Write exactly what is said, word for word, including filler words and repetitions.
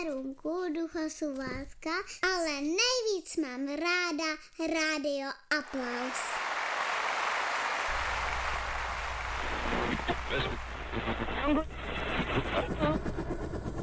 Perunku, Duchosuválska, ale nejvíc mám ráda Rádio Aplaus.